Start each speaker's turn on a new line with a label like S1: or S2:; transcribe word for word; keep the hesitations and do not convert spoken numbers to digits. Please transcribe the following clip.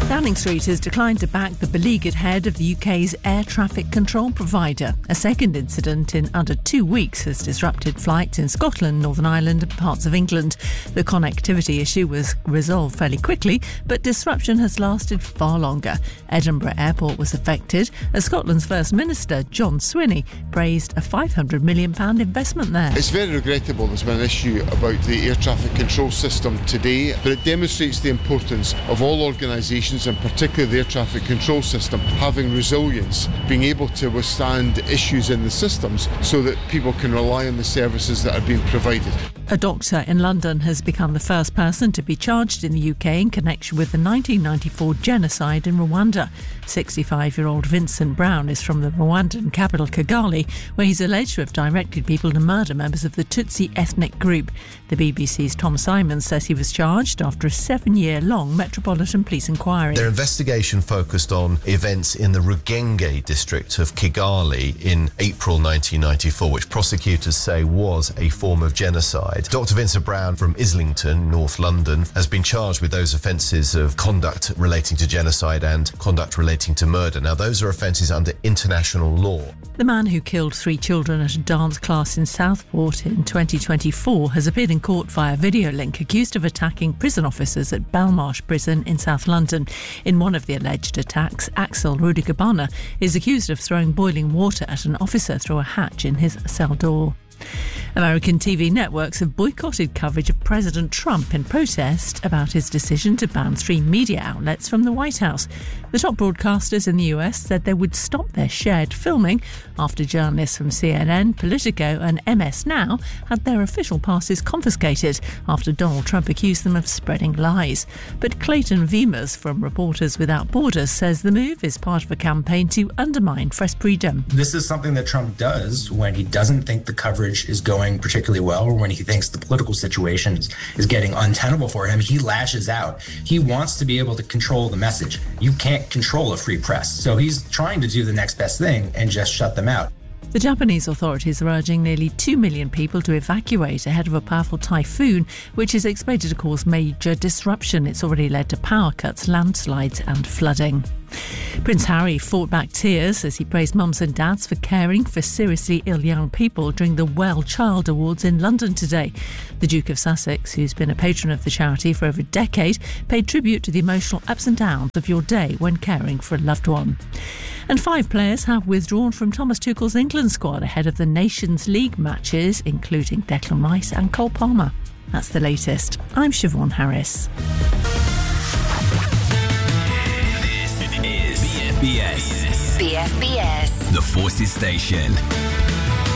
S1: Downing Street has declined to back the beleaguered head of the U K's air traffic control provider. A second incident in under two weeks has disrupted flights in Scotland, Northern Ireland and parts of England. The connectivity issue was resolved fairly quickly, but disruption has lasted far longer. Edinburgh Airport was affected as Scotland's First Minister, John Swinney, praised a five hundred million pounds investment there.
S2: It's very regrettable there's been an issue about the air traffic control system today, but it demonstrates the importance of all organisations, and particularly the air traffic control system, having resilience, being able to withstand issues in the systems so that people can rely on the services that are being provided.
S1: A doctor in London has become the first person to be charged in the U K in connection with the nineteen ninety-four genocide in Rwanda. sixty-five-year-old Vincent Brown is from the Rwandan capital Kigali, where he's alleged to have directed people to murder members of the Tutsi ethnic group. The B B C's Tom Simons says he was charged after a seven-year-long Metropolitan Police inquiry.
S3: Their investigation focused on events in the Rugenge district of Kigali in April nineteen ninety-four, which prosecutors say was a form of genocide. Doctor Vincent Brown from Islington, North London, has been charged with those offences of conduct relating to genocide and conduct relating to murder. Now, those are offences under international law.
S1: The man who killed three children at a dance class in Southport in twenty twenty-four has appeared in court via video link, accused of attacking prison officers at Belmarsh Prison in South London. In one of the alleged attacks, Axel Rudikabana is accused of throwing boiling water at an officer through a hatch in his cell door. American T V networks have boycotted coverage of President Trump in protest about his decision to ban three media outlets from the White House. The top broadcasters in the U S said they would stop their shared filming after journalists from C N N, Politico and M S Now had their official passes confiscated after Donald Trump accused them of spreading lies. But Clayton Vimas from Reporters Without Borders says the move is part of a campaign to undermine press freedom.
S4: This is something that Trump does when he doesn't think the coverage is going particularly well, or when he thinks the political situation is, is getting untenable for him. He lashes out. He wants to be able to control the message. You can't control a free press. So he's trying to do the next best thing and just shut them out.
S1: The Japanese authorities are urging nearly two million people to evacuate ahead of a powerful typhoon, which is expected to cause major disruption. It's already led to power cuts, landslides and flooding. Prince Harry fought back tears as he praised mums and dads for caring for seriously ill young people during the Well Child Awards in London today. The Duke of Sussex, who's been a patron of the charity for over a decade, paid tribute to the emotional ups and downs of your day when caring for a loved one. And five players have withdrawn from Thomas Tuchel's England squad ahead of the Nations League matches, including Declan Rice and Cole Palmer. That's the latest. I'm Siobhan Harris.
S5: This is B F B S.
S6: B F B S.
S5: The Forces Station.